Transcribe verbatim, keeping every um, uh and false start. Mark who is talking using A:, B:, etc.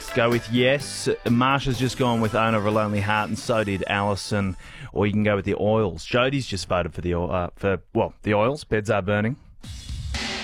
A: Go with yes. Marsha's just gone with Owner of a Lonely Heart, and so did Alison. Or you can go with the Oils. Jodie's just voted for the uh, for well, the Oils. Beds Are Burning.